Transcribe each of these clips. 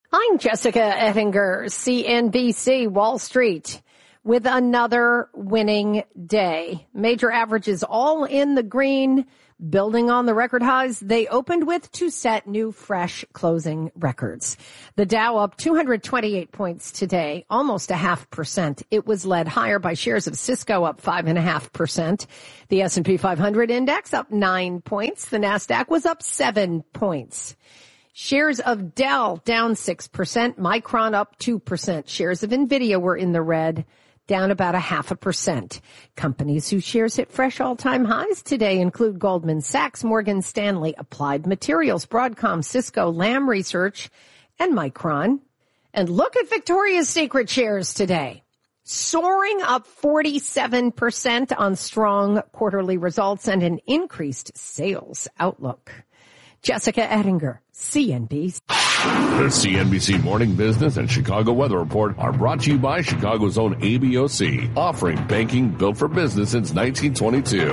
I'm Jessica Ettinger, CNBC Wall Street, with another winning day. Major averages all in the green, building on the record highs they opened with to set new fresh closing records. The Dow up 228 points today, almost 0.5%. It was led higher by shares of Cisco up 5.5%. The S&P 500 index up 9 points. The Nasdaq was up 7 points. Shares of Dell down 6%, Micron up 2%. Shares of NVIDIA were in the red, down about 0.5%. Companies whose shares hit fresh all-time highs today include Goldman Sachs, Morgan Stanley, Applied Materials, Broadcom, Cisco, Lam Research, and Micron. And look at Victoria's Secret shares today, soaring up 47% on strong quarterly results and an increased sales outlook. Jessica Ettinger, CNBC. The CNBC Morning Business and Chicago Weather Report are brought to you by Chicago's own ABOC, offering banking built for business since 1922.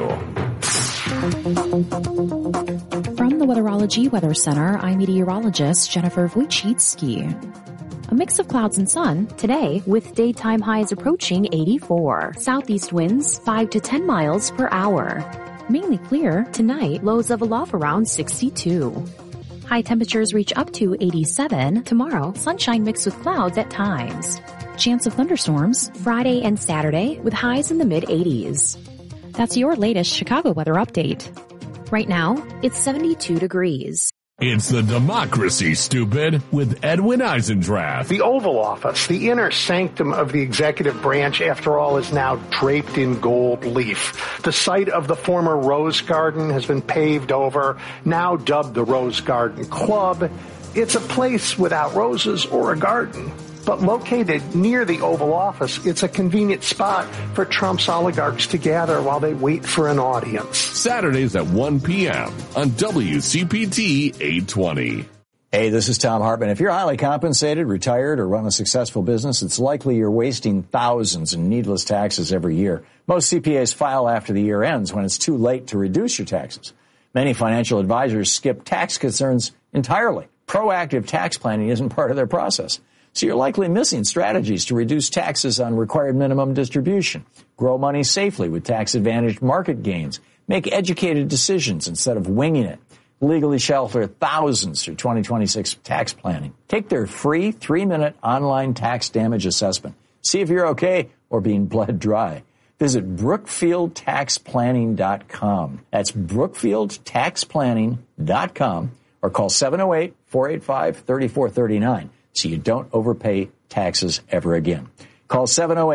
From the Weatherology Weather Center, I'm meteorologist Jennifer Wojcicki. A mix of clouds and sun today with daytime highs approaching 84. Southeast winds 5 to 10 miles per hour. Mainly clear tonight, lows level off around 62. High temperatures reach up to 87. Tomorrow, sunshine mixed with clouds at times. Chance of thunderstorms Friday and Saturday with highs in the mid-80s. That's your latest Chicago weather update. Right now, it's 72 degrees. It's the Democracy, Stupid, with Edwin Eisendrath. The Oval Office, the inner sanctum of the executive branch, after all, is now draped in gold leaf. The site of the former Rose Garden has been paved over, now dubbed the Rose Garden Club. It's a place without roses or a garden. But located near the Oval Office, it's a convenient spot for Trump's oligarchs to gather while they wait for an audience. Saturdays at 1 p.m. on WCPT 820. Hey, this is Tom Hartman. If you're highly compensated, retired, or run a successful business, it's likely you're wasting thousands in needless taxes every year. Most CPAs file after the year ends when it's too late to reduce your taxes. Many financial advisors skip tax concerns entirely. Proactive tax planning isn't part of their process. So you're likely missing strategies to reduce taxes on required minimum distribution, grow money safely with tax-advantaged market gains, make educated decisions instead of winging it, legally shelter thousands through 2026 tax planning. Take their free 3-minute online tax damage assessment. See if you're okay or being bled dry. Visit BrookfieldTaxPlanning.com. That's BrookfieldTaxPlanning.com or call 708-485-3439. So you don't overpay taxes ever again. Call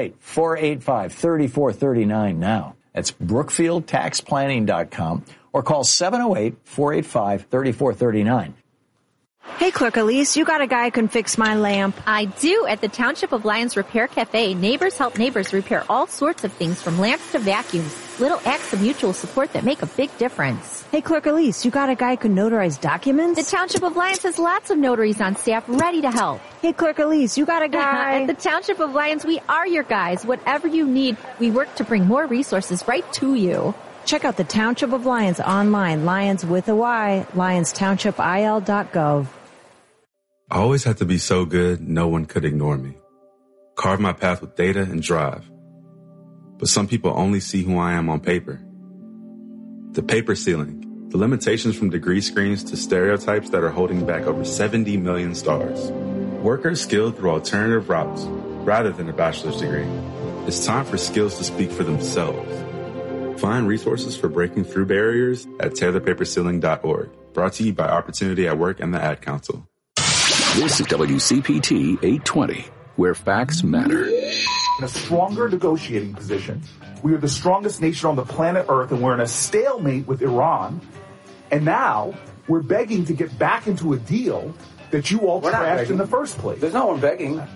708-485-3439 now. That's BrookfieldTaxPlanning.com or call 708-485-3439. Hey, Clerk Elise, you got a guy who can fix my lamp. I do. At the Township of Lyons Repair Cafe, neighbors help neighbors repair all sorts of things from lamps to vacuums. Little acts of mutual support that make a big difference. Hey, Clerk Elise, you got a guy who can notarize documents? The Township of Lyons has lots of notaries on staff ready to help. Hey, Clerk Elise, you got a guy? At the Township of Lyons, we are your guys. Whatever you need, we work to bring more resources right to you. Check out the Township of Lyons online, Lyons with a Y, LyonsTownshipIL.gov. I always had to be so good, no one could ignore me. Carve my path with data and drive. But some people only see who I am on paper. The paper ceiling, the limitations from degree screens to stereotypes that are holding back over 70 million stars. Workers skilled through alternative routes rather than a bachelor's degree. It's time for skills to speak for themselves. Find resources for breaking through barriers at tearthepaperceiling.org. Brought to you by Opportunity at Work and the Ad Council. This is WCPT 820, where facts matter. In a stronger negotiating position. We are the strongest nation on the planet Earth, and we're in a stalemate with Iran. And now we're begging to get back into a deal that you all trashed in the first place. There's no one begging. We're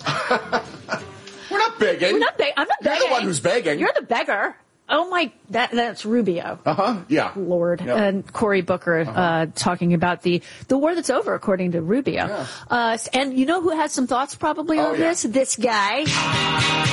not begging. I'm not begging. You're the one who's begging. You're the beggar. Oh my, that's Rubio. Yeah. Lord. Yep. And Cory Booker, talking about the war that's over, according to Rubio. Yeah. And you know who has some thoughts probably on this? This guy.